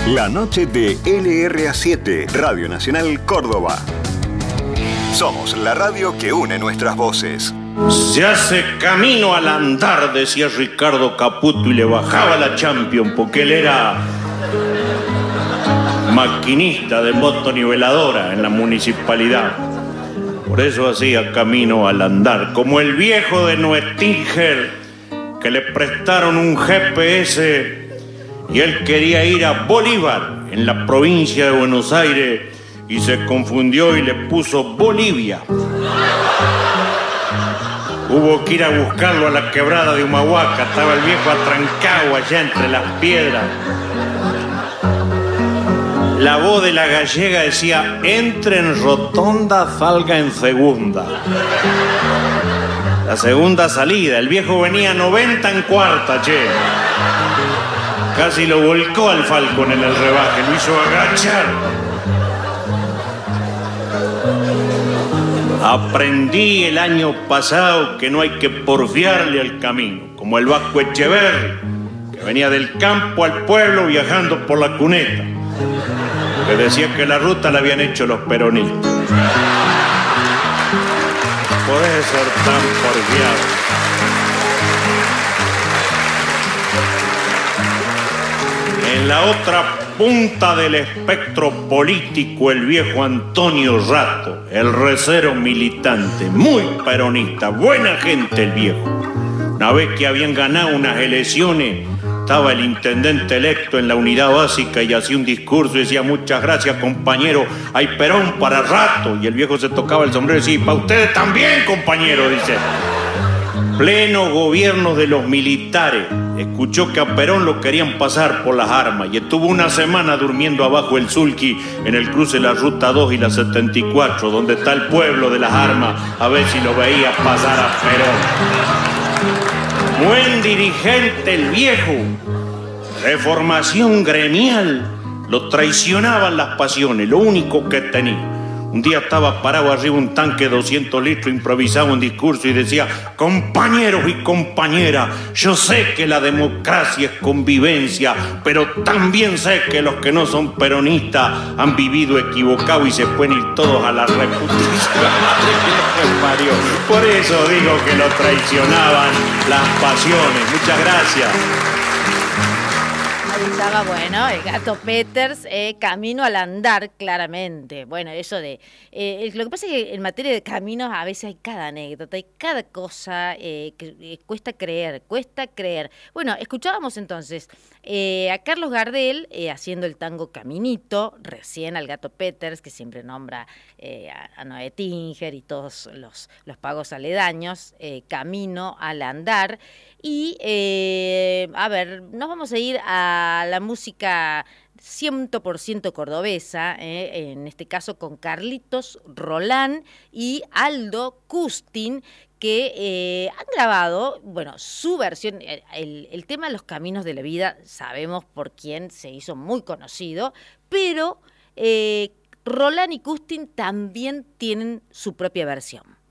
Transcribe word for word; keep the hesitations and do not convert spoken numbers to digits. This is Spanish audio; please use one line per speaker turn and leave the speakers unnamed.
La noche de L R A siete, Radio Nacional Córdoba. Somos la radio que une nuestras voces.
Se hace camino al andar, decía Ricardo Caputo, y le bajaba la Champions porque él era maquinista de motoniveladora en la municipalidad. Por eso hacía camino al andar, como el viejo de Noetinger, que le prestaron un G P S y él quería ir a Bolívar, en la provincia de Buenos Aires, y se confundió y le puso Bolivia. Hubo que ir a buscarlo a la quebrada de Humahuaca, estaba el viejo atrancado allá entre las piedras. La voz de la gallega decía: entre en rotonda, salga en segunda. La segunda salida, el viejo venía noventa en cuarta, che. Casi lo volcó al Falcon en el rebaje, lo hizo agachar. Aprendí el año pasado que no hay que porfiarle al camino, como el Vasco Echeverri, que venía del campo al pueblo viajando por la cuneta, que decía que la ruta la habían hecho los peronistas. Podés ser tan porfiado. En la otra punta del espectro político, el viejo Antonio Rato, el recero militante, muy peronista, buena gente el viejo. Una vez que habían ganado unas elecciones, estaba el intendente electo en la unidad básica y hacía un discurso y decía: muchas gracias, compañero, hay Perón para rato. Y el viejo se tocaba el sombrero y decía: y para ustedes también, compañero, dice. Pleno gobierno de los militares. Escuchó que a Perón lo querían pasar por las armas y estuvo una semana durmiendo abajo el Sulky en el cruce de la Ruta dos y la setenta y cuatro, donde está el pueblo de las armas, a ver si lo veía pasar a Perón. Buen dirigente el viejo. De formación gremial, lo traicionaban las pasiones, lo único que tenía. Un día estaba parado arriba un tanque de doscientos litros, improvisaba un discurso y decía: compañeros y compañeras, yo sé que la democracia es convivencia, pero también sé que los que no son peronistas han vivido equivocados y se pueden ir todos a la reputación. Por eso digo que lo traicionaban las pasiones. Muchas gracias.
Estaba bueno, el Gato Peters, eh, camino al andar, claramente. Bueno, eso de... Eh, lo que pasa es que en materia de caminos a veces hay cada anécdota, hay cada cosa eh, que eh, cuesta creer, cuesta creer. Bueno, escuchábamos entonces eh, a Carlos Gardel eh, haciendo el tango Caminito, recién al Gato Peters, que siempre nombra eh, a, a Noé Tinger y todos los, los pagos aledaños, eh, camino al andar. Y, eh, a ver, nos vamos a ir a la música cien por ciento cordobesa, eh, en este caso con Carlitos Rolán y Aldo Custin, que eh, han grabado, bueno, su versión, el, el tema de Los Caminos de la Vida, sabemos por quién se hizo muy conocido, pero eh, Rolán y Custin también tienen su propia versión.